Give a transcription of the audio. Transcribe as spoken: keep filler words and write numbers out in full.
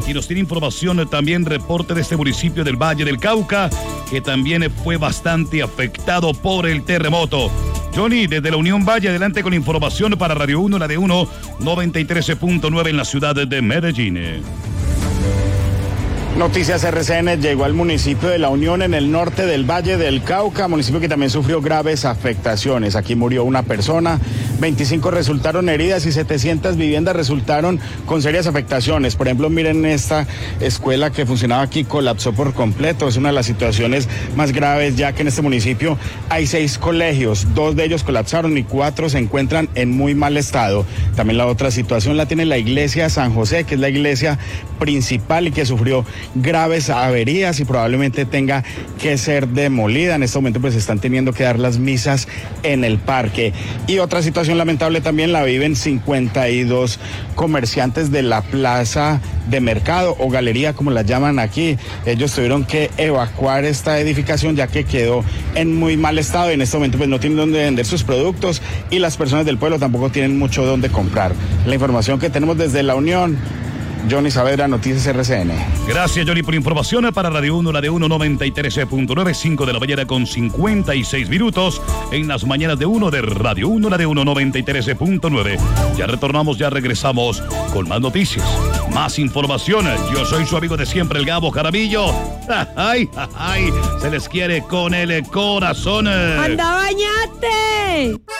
Y nos tiene información también, reporte de este municipio del Valle del Cauca, que también fue bastante afectado por el terremoto. Johnny, desde la Unión Valle, adelante con información para Radio uno, la de uno, noventa y tres punto nueve en la ciudad de Medellín. Noticias R C N llegó al municipio de La Unión en el norte del Valle del Cauca, municipio que también sufrió graves afectaciones. Aquí murió una persona, veinticinco resultaron heridas y setecientas viviendas resultaron con serias afectaciones. Por ejemplo, miren esta escuela que funcionaba aquí, colapsó por completo. Es una de las situaciones más graves, ya que en este municipio hay seis colegios, dos de ellos colapsaron y cuatro se encuentran en muy mal estado. También la otra situación la tiene la iglesia San José, que es la iglesia principal y que sufrió graves averías y probablemente tenga que ser demolida. En este momento pues están teniendo que dar las misas en el parque. Y otra situación lamentable también la viven cincuenta y dos comerciantes de la plaza de mercado o galería, como la llaman aquí. Ellos tuvieron que evacuar esta edificación ya que quedó en muy mal estado y en este momento pues no tienen dónde vender sus productos y las personas del pueblo tampoco tienen mucho dónde comprar. La información que tenemos desde La Unión, Johnny Saavedra, Noticias R C N. Gracias, Johnny, por información para Radio uno, la de uno, noventa y tres punto nueve, cinco de la mañana con cincuenta y seis minutos en las mañanas de uno de Radio uno, la de uno, noventa y tres punto nueve. Ya retornamos, ya regresamos con más noticias, más información. Yo soy su amigo de siempre, el Gabo Jaramillo. ¡Ay, ay! Se les quiere con el corazón. ¡Anda, bañate!